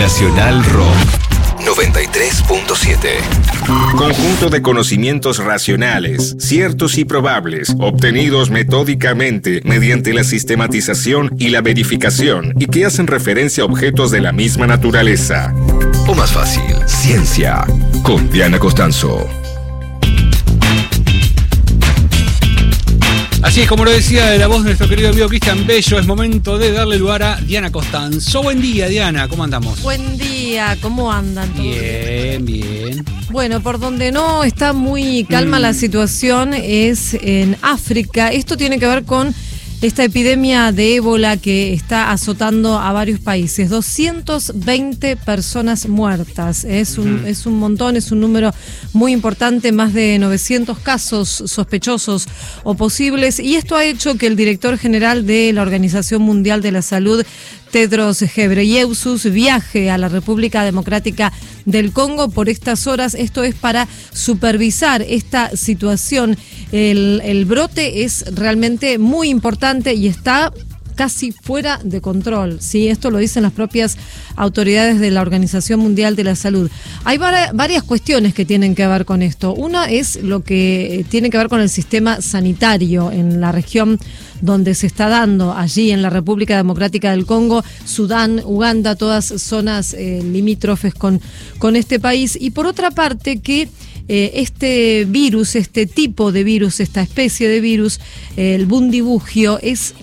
Nacional Rock 93.7. Conjunto de conocimientos racionales, ciertos y probables, obtenidos metódicamente mediante la sistematización y la verificación, y que hacen referencia a objetos de la misma naturaleza. O más fácil, ciencia, con Diana Costanzo. Así es, como lo decía de la voz de nuestro querido amigo Cristian Bello, es momento de darle lugar a Diana Costanzo. Buen día, Diana, ¿cómo andamos? Buen día, ¿cómo andan todos? Bien. Bueno, por donde no está muy calma la situación es en África. Esto tiene que ver con esta epidemia de ébola que está azotando a varios países. 220 personas muertas. Es un montón, es un número muy importante, más de 900 casos sospechosos o posibles. Y esto ha hecho que el director general de la Organización Mundial de la Salud, Tedros Ghebreyesus, viaje a la República Democrática del Congo por estas horas. Esto es para supervisar esta situación. El brote es realmente muy importante y está casi fuera de control, ¿sí? Esto lo dicen las propias autoridades de la Organización Mundial de la Salud. Hay varias cuestiones que tienen que ver con esto. Una es lo que tiene que ver con el sistema sanitario en la región donde se está dando, allí en la República Democrática del Congo, Sudán, Uganda, todas zonas limítrofes con este país. Y por otra parte que este virus, este tipo de virus, esta especie de virus, el bundibugyo, es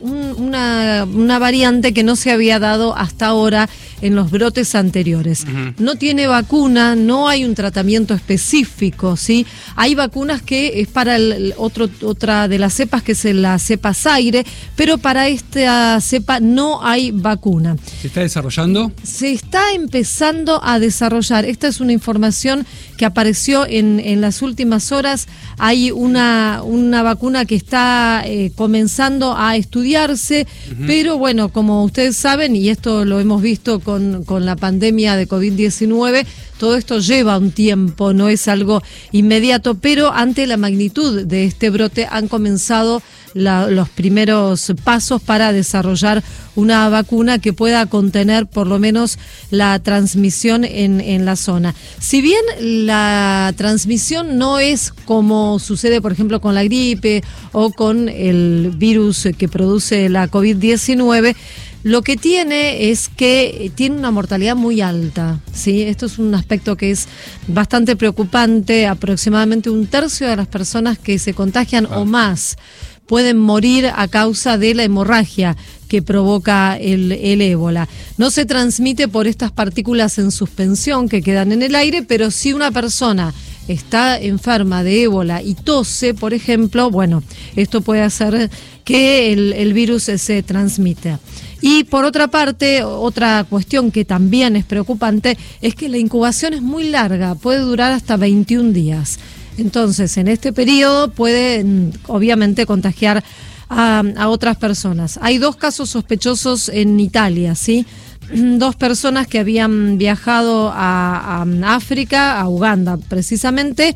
una variante que no se había dado hasta ahora en los brotes anteriores. No tiene vacuna, no hay un tratamiento específico, ¿sí? Hay vacunas que es para otra de las cepas, que es la cepa Zaire, pero para esta cepa no hay vacuna. ¿Se está desarrollando? Se está empezando a desarrollar. Esta es una información que apareció en las últimas horas. Hay una vacuna que está comenzando a estudiarse, pero bueno, como ustedes saben, y esto lo hemos visto con la pandemia de COVID-19, todo esto lleva un tiempo, no es algo inmediato, pero ante la magnitud de este brote han comenzado los primeros pasos para desarrollar una vacuna que pueda contener por lo menos la transmisión en la zona. Si bien la transmisión no es como sucede, por ejemplo, con la gripe o con el virus que produce la COVID-19, lo que tiene es que tiene una mortalidad muy alta, ¿sí? Esto es un aspecto que es bastante preocupante. Aproximadamente un tercio de las personas que se contagian o más pueden morir a causa de la hemorragia que provoca el ébola. No se transmite por estas partículas en suspensión que quedan en el aire, pero si una persona está enferma de ébola y tose, por ejemplo, bueno, esto puede hacer que el virus se transmita. Y por otra parte, otra cuestión que también es preocupante es que la incubación es muy larga, puede durar hasta 21 días. Entonces, en este periodo puede, obviamente, contagiar a otras personas. Hay 2 casos sospechosos en Italia, ¿sí? 2 personas que habían viajado a África, a Uganda precisamente.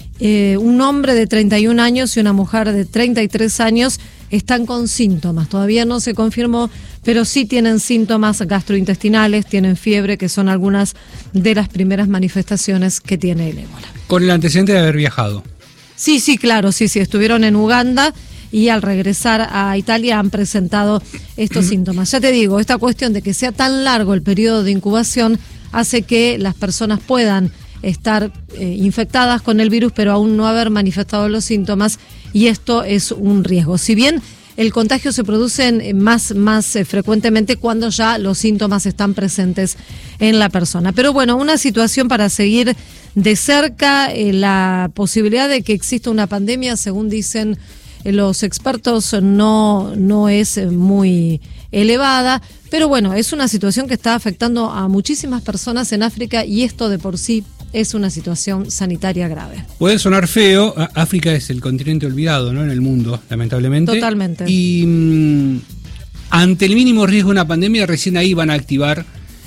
Un hombre de 31 años y una mujer de 33 años están con síntomas. Todavía no se confirmó, pero sí tienen síntomas gastrointestinales, tienen fiebre, que son algunas de las primeras manifestaciones que tiene el ébola. Con el antecedente de haber viajado. Sí, claro, sí, estuvieron en Uganda y al regresar a Italia han presentado estos síntomas. Ya te digo, esta cuestión de que sea tan largo el periodo de incubación hace que las personas puedan estar infectadas con el virus, pero aún no haber manifestado los síntomas, y esto es un riesgo. Si bien el contagio se produce más frecuentemente cuando ya los síntomas están presentes en la persona. Pero bueno, una situación para seguir de cerca. La posibilidad de que exista una pandemia, según dicen los expertos, no es muy elevada, pero bueno, es una situación que está afectando a muchísimas personas en África, y esto de por sí es una situación sanitaria grave. Puede sonar feo, África es el continente olvidado, ¿no?, en el mundo, lamentablemente. Totalmente. Y ante el mínimo riesgo de una pandemia, recién ahí van a activar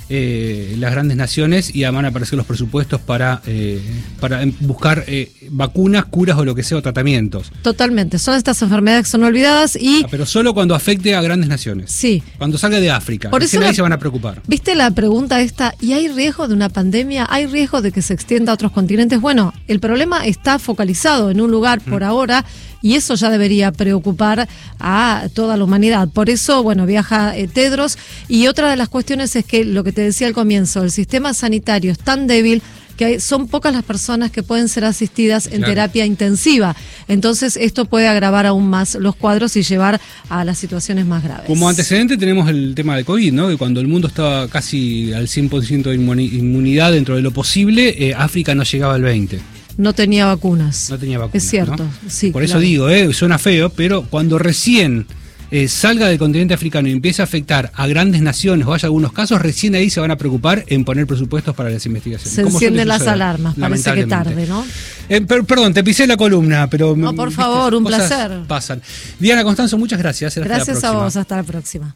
las grandes naciones y van a aparecer los presupuestos para buscar vacunas, curas o lo que sea, o tratamientos. Totalmente, son estas enfermedades que son olvidadas y... Pero solo cuando afecte a grandes naciones. Sí. Cuando salga de África. Por eso ahí se van a preocupar. ¿Viste la pregunta esta? ¿Y hay riesgo de una pandemia? ¿Hay riesgo de que se extienda a otros continentes? Bueno, el problema está focalizado en un lugar por ahora y eso ya debería preocupar a toda la humanidad. Por eso, bueno, viaja Tedros, y otra de las cuestiones es que lo que te decía al comienzo, el sistema sanitario es tan débil que son pocas las personas que pueden ser asistidas en terapia intensiva. Entonces esto puede agravar aún más los cuadros y llevar a las situaciones más graves. Como antecedente tenemos el tema de COVID, ¿no? Que cuando el mundo estaba casi al 100% de inmunidad dentro de lo posible, África no llegaba al 20%. No tenía vacunas. No tenía vacunas. Es cierto, ¿no? sí. Por eso digo, suena feo, pero cuando recién salga del continente africano y empiece a afectar a grandes naciones o haya algunos casos, recién ahí se van a preocupar en poner presupuestos para las investigaciones. Se encienden las alarmas, parece que tarde, ¿no? Perdón, te pisé la columna, pero... No, por favor, un placer. Pasan. Diana Constanzo, muchas gracias. Gracias a vos, hasta la próxima.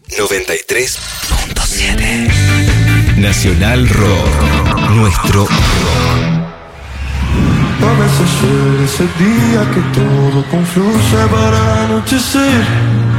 93.7 Nacional Rock, nuestro rock. A veces suele ese día que todo confluye para anochecer.